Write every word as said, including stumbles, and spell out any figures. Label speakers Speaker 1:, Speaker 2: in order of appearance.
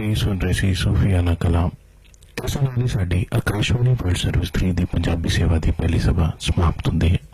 Speaker 1: ਤੁਸੀਂ ਸੁਣ ਰਹੇ ਸੀ ਸੂਫੀਆਨਾ ਕਲਾਮ। ਇਸ ਨਾਲ ਹੀ ਸਾਡੀ ਆਕਾਸ਼ਵਾਣੀ ਵਰਲਡ ਸਰਵਿਸ ਥ੍ਰੀ ਦੀ ਪੰਜਾਬੀ ਸੇਵਾ ਦੀ ਪਹਿਲੀ ਸਭਾ ਸਮਾਪਤ ਹੁੰਦੀ ਹੈ।